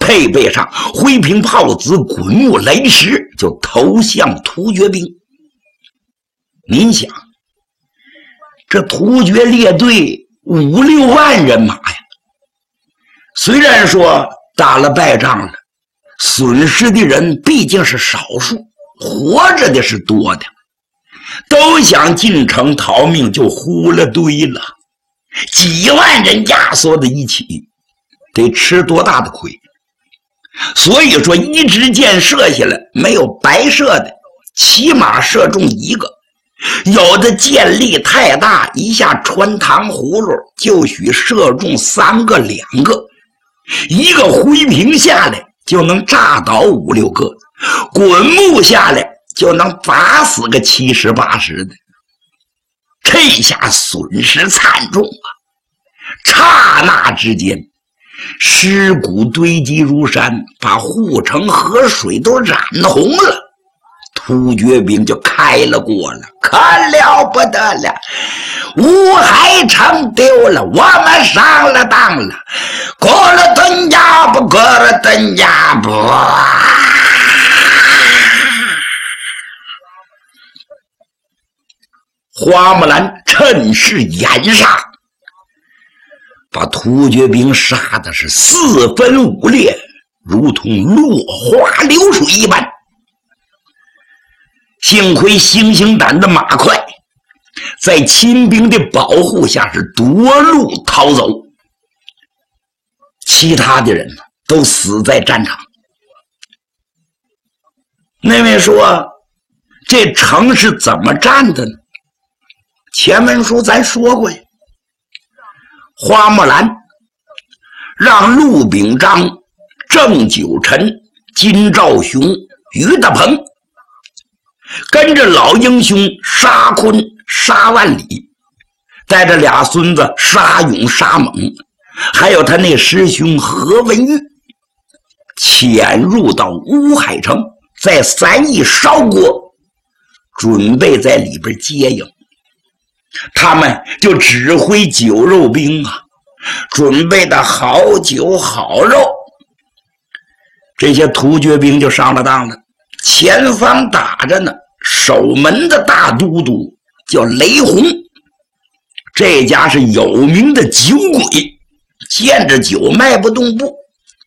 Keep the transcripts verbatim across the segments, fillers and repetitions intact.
配备上灰瓶炮子、滚木雷石，就投向突厥兵。您想，这突厥列队五六万人马呀，虽然说打了败仗了，损失的人毕竟是少数，活着的是多的，都想进城逃命，就糊了堆了。几万人压缩在一起，得吃多大的亏？所以说，一支箭射下来没有白射的，起码射中一个。有的箭力太大，一下穿糖葫芦，就许射中三个两个。一个灰瓶下来就能炸倒五六个，滚木下来就能砸死个七十八十的。这下损失惨重啊！刹那之间，尸骨堆积如山，把护城河水都染红了。突厥兵就开了锅了，可了不得了！乌海城丢了，我们上了当了，过了顿家不过了顿家不。花木兰趁势掩杀，把突厥兵杀的是四分五裂，如同落花流水一般。幸亏星星胆的马快，在秦兵的保护下是夺路逃走，其他的人呢都死在战场。那位说这城是怎么战的呢？前文书咱说过呀，花木兰让陆秉章、郑九臣、金兆雄、于大鹏跟着老英雄沙坤、沙万里，带着俩孙子沙勇、沙猛，还有他那师兄何文玉，潜入到乌海城，在三义烧锅，准备在里边接应。他们就指挥酒肉兵啊，准备的好酒好肉。这些突厥兵就上了当了，前方打着呢，守门的大都督叫雷洪，这家是有名的酒鬼，见着酒迈不动步。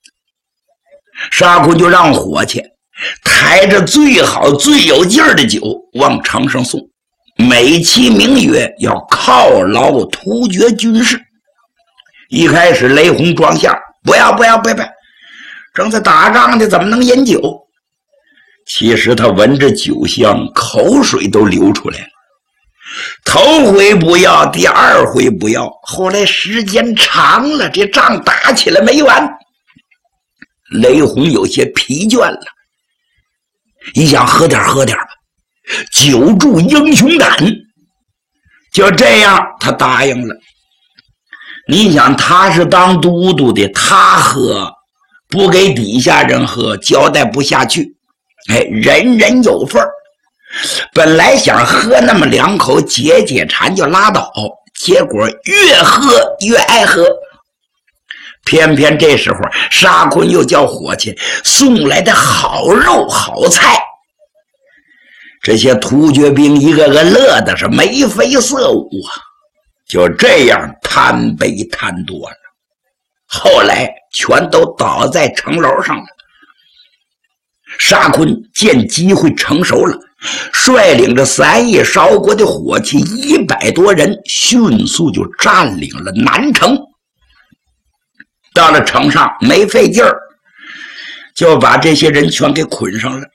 沙坤就让伙计抬着最好最有劲儿的酒往城上送，美其名曰要犒劳突厥军士。一开始雷洪装下，不要不要不要，正在打仗的怎么能饮酒？其实他闻着酒香，口水都流出来了。头回不要，第二回不要，后来时间长了，这仗打起来没完。雷洪有些疲倦了，一想喝点喝点吧，酒助英雄胆，就这样他答应了。你想他是当都督的，他喝不给底下人喝，交代不下去。哎，人人有份儿。本来想喝那么两口解解馋就拉倒，结果越喝越爱喝。偏偏这时候沙坤又叫伙计送来的好肉好菜，这些突厥兵一个个乐的是眉飞色舞啊，就这样贪杯贪多了。后来全都倒在城楼上了。沙坤见机会成熟了，率领着三义烧国的伙计一百多人，迅速就占领了南城。到了城上没费劲儿，就把这些人全给捆上了，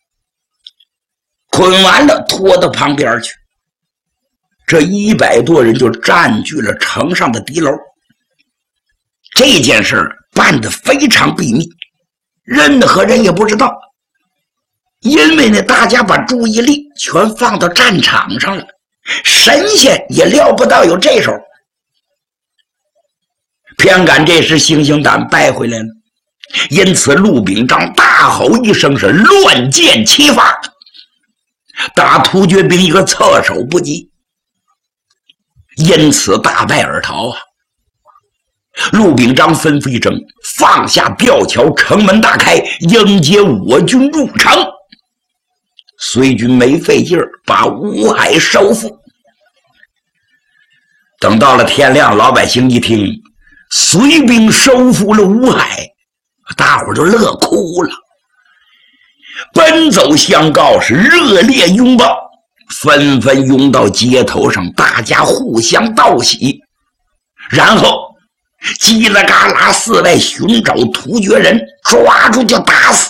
捆完了拖到旁边去。这一百多人就占据了城上的敌楼。这件事办得非常秘密，任何人也不知道，因为呢，大家把注意力全放到战场上了，神仙也料不到有这手。偏赶这时星星胆败回来了，因此陆秉章大吼一声，是乱箭齐发，打突厥兵一个措手不及，因此大败而逃啊。 陆秉章吩咐一声，放下吊桥，城门大开，迎接我军入城。隋军没费劲儿把乌海收复。等到了天亮，老百姓一听隋兵收复了乌海，大伙儿都乐哭了，奔走相告，是热烈拥抱，纷纷拥到街头上，大家互相道喜。然后叽里嘎啦四外寻找突厥人，抓住就打死。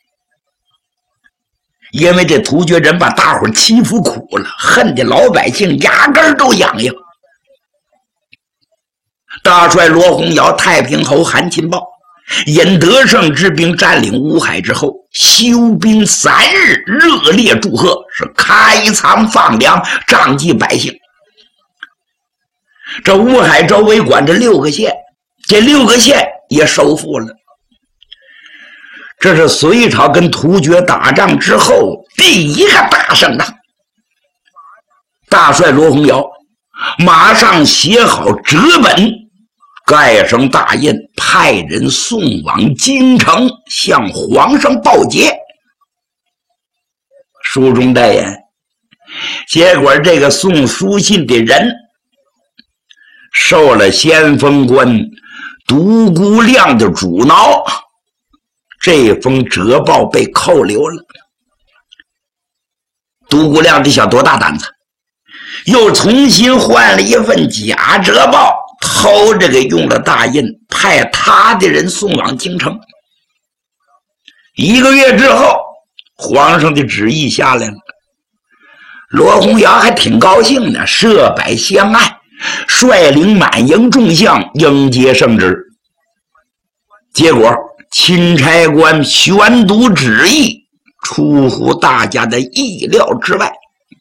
因为这突厥人把大伙欺负苦了，恨的老百姓压根儿都痒痒。大帅罗洪尧、太平侯韩钦豹因得胜之兵占领乌海之后，休兵三日，热烈祝贺，是开仓放粮，赈济百姓。这乌海周围管着六个县，这六个县也收复了。这是隋朝跟突厥打仗之后第一个大胜仗。大帅罗洪尧马上写好折本，盖上大印，派人送往京城，向皇上报捷。书中代言，结果这个送书信的人受了先锋官独孤亮的阻挠，这封折报被扣留了。独孤亮这小多大胆子，又重新换了一份假折报，偷着给用了大印，派他的人送往京城。一个月之后，皇上的旨意下来了，罗洪尧还挺高兴的，设摆香案，率领满营众将迎接圣旨。结果钦差官宣读旨意，出乎大家的意料之外。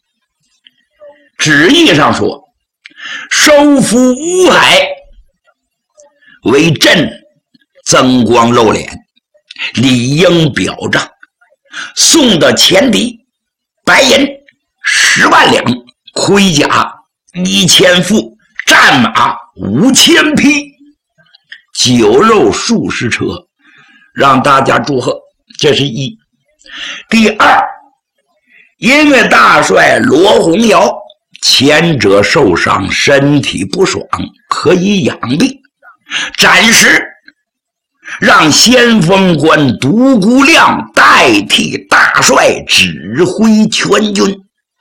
旨意上说，收复乌海，为朕增光露脸，理应表彰，送的前敌白银十万两，盔甲一千副，战马五千匹，酒肉数十车，让大家祝贺。这是一。第二，因为大帅罗洪尧前者受伤，身体不爽，可以养病，暂时让先锋官独孤亮代替大帅指挥全军。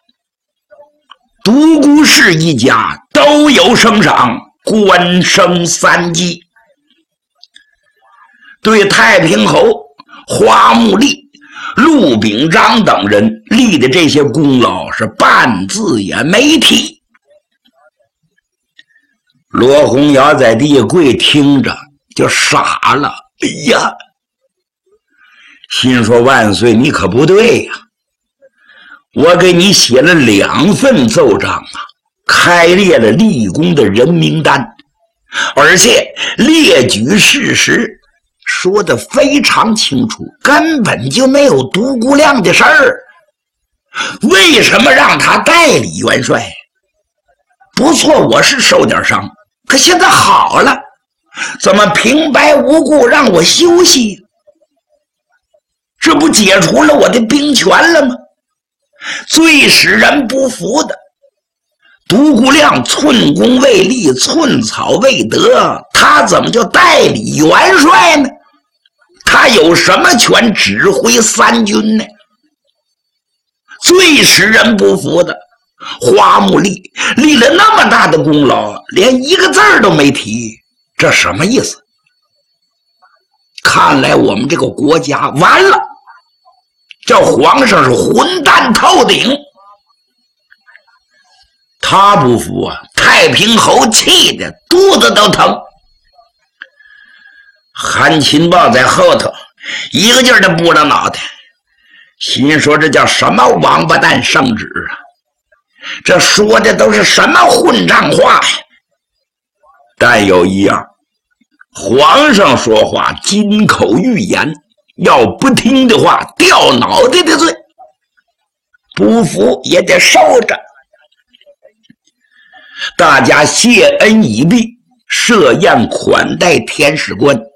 独孤氏一家都有升赏，官升三级。对太平侯花木立、陆秉章等人立的这些功劳是半字也没提。罗洪尧在地下跪听着就傻了，哎呀，心说万岁你可不对呀、啊！我给你写了两份奏章啊，开列了立功的人名单，而且列举事实，说得非常清楚，根本就没有独孤亮的事儿。为什么让他代理元帅？不错，我是受点伤，可现在好了，怎么平白无故让我休息？这不解除了我的兵权了吗？最使人不服的，独孤亮寸功未立，寸草未得，他怎么就代理元帅呢？他有什么权指挥三军呢？最使人不服的，花木立立了那么大的功劳，连一个字儿都没提，这什么意思？看来我们这个国家完了，这皇上是混蛋透顶。他不服啊，太平侯气得肚子都疼。韩钦豹在后头一个劲儿的拨着脑袋，心说这叫什么王八蛋圣旨啊，这说的都是什么混账话呀！但有一样，皇上说话金口玉言，要不听的话掉脑袋的罪，不服也得受着。大家谢恩已毕， 设宴款待天师官。